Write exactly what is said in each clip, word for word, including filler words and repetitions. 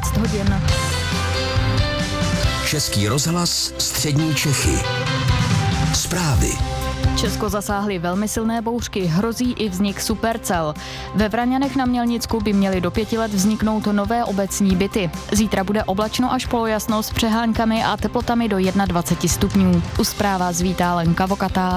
osmnáct hodin. Český rozhlas Střední Čechy. Zprávy. Česko zasáhly velmi silné bouřky, hrozí i vznik supercel. Ve Vraňanech na Mělnicku by měly do pěti let vzniknout nové obecní byty. Zítra bude oblačno až polojasno s přeháňkami a teplotami do dvacet jedna stupňů. U zpráv vás vítá Lenka Vokatá.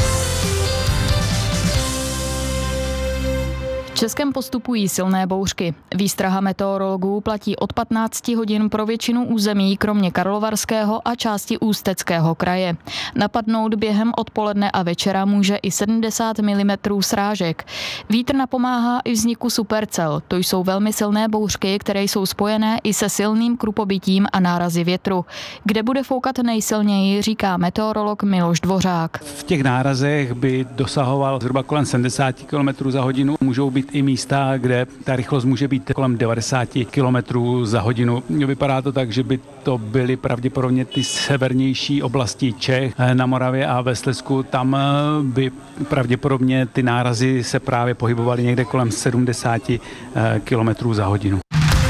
Českem postupují silné bouřky. Výstraha meteorologů platí od patnácti hodin pro většinu území, kromě Karlovarského a části Ústeckého kraje. Napadnout během odpoledne a večera může i sedmdesát milimetrů srážek. Vítr napomáhá i vzniku supercel. To jsou velmi silné bouřky, které jsou spojené i se silným krupobytím a nárazy větru. Kde bude foukat nejsilněji, říká meteorolog Miloš Dvořák. V těch nárazech by dosahoval zhruba kolem sedmdesát kilometrů za hodinu. Můžou být i místa, kde ta rychlost může být kolem devadesát kilometrů za hodinu. Vypadá to tak, že by to byly pravděpodobně ty severnější oblasti Čech na Moravě a ve Slezsku. Tam by pravděpodobně ty nárazy se právě pohybovaly někde kolem sedmdesát kilometrů za hodinu.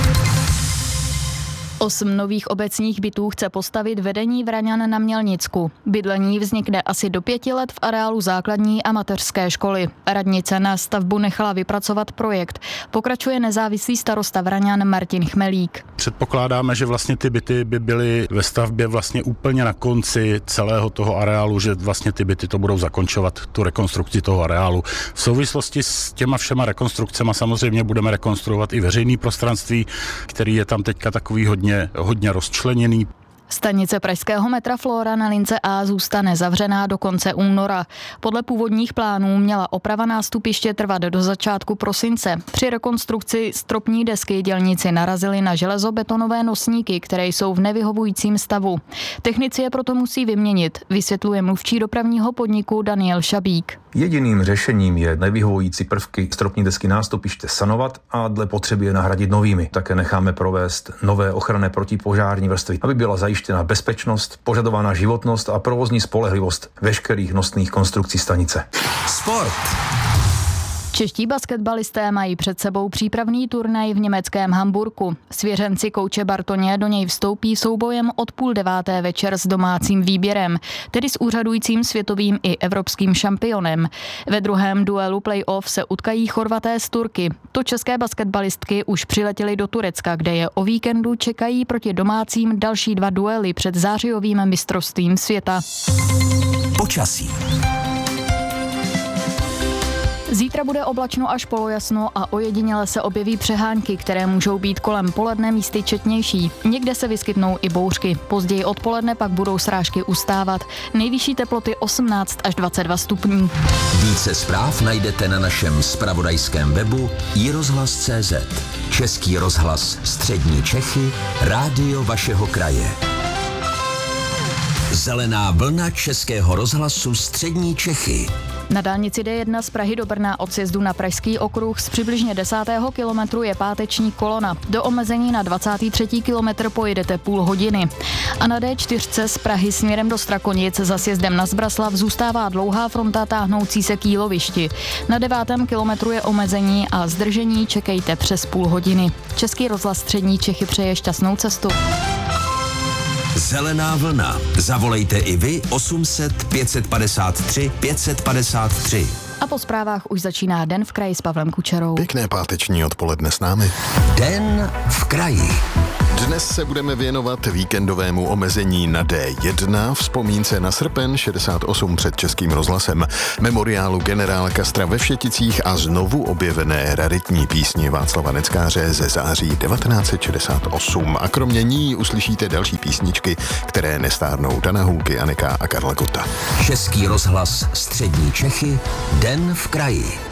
Osm nových obecních bytů chce postavit vedení Vraňan na Mělnicku. Bydlení vznikne asi do pěti let v areálu základní a mateřské školy. Radnice na stavbu nechala vypracovat projekt. Pokračuje nezávislý starosta Vraňan Martin Chmelík. Předpokládáme, že vlastně ty byty by byly ve stavbě vlastně úplně na konci celého toho areálu, že vlastně ty byty to budou zakončovat tu rekonstrukci toho areálu. V souvislosti s těma všema rekonstrukcemi samozřejmě budeme rekonstruovat i veřejné prostranství, který je tam teďka takový hodně hodně rozčleněný. Stanice pražského metra Flora na lince A zůstane zavřená do konce února. Podle původních plánů měla oprava nástupiště trvat do začátku prosince. Při rekonstrukci stropní desky dělníci narazili na železobetonové nosníky, které jsou v nevyhovujícím stavu. Technici je proto musí vyměnit, vysvětluje mluvčí dopravního podniku Daniel Šabík. Jediným řešením je nevyhovující prvky stropní desky nástupiště sanovat a dle potřeby je nahradit novými. Také necháme provést nové ochranné protipožární vrstvy, aby byla zajištěna bezpečnost, požadovaná životnost a provozní spolehlivost veškerých nosných konstrukcí stanice. Sport. Čeští basketbalisté mají před sebou přípravný turnaj v německém Hamburku. Svěřenci kouče Bartoně do něj vstoupí soubojem od půl deváté večer s domácím výběrem, tedy s úřadujícím světovým i evropským šampionem. Ve druhém duelu play-off se utkají Chorvaté s Turky. To české basketbalistky už přiletěly do Turecka, kde je o víkendu čekají proti domácím další dva duely před zářijovým mistrovstvím světa. Počasí. Zítra bude oblačno až polojasno a ojediněle se objeví přehánky, které můžou být kolem poledne místy četnější. Někde se vyskytnou i bouřky. Později odpoledne pak budou srážky ustávat. Nejvyšší teploty osmnáct až dvacet dva stupňů. Více zpráv najdete na našem zpravodajském webu i rozhlas tečka cé zet. Český rozhlas Střední Čechy, rádio vašeho kraje. Zelená vlna Českého rozhlasu Střední Čechy. Na dálnici D jedna z Prahy do Brna od sjezdu na Pražský okruh z přibližně desátého kilometru je páteční kolona. Do omezení na dvacátý třetí kilometr pojedete půl hodiny. A na D čtyři z Prahy směrem do Strakonic za sjezdem na Zbraslav zůstává dlouhá fronta táhnoucí se k Jílovišti. Na devátém kilometru je omezení a zdržení čekejte přes půl hodiny. Český rozhlas Střední Čechy přeje šťastnou cestu. Zelená vlna. Zavolejte i vy osm set pět set padesát tři pět set padesát tři. A po zprávách už začíná Den v kraji s Pavlem Kučerou. Pěkné páteční odpoledne s námi. Den v kraji. Dnes se budeme věnovat víkendovému omezení na D jedna, vzpomínce na srpen šedesát osm před Českým rozhlasem, memoriálu generála Castra ve Všeticích a znovu objevené raritní písni Václava Neckáře ze září devatenáct set šedesát osm. A kromě ní uslyšíte další písničky, které nestárnou: Dana Hůlky, Anika a Karla Gota. Český rozhlas Střední Čechy, Den v kraji.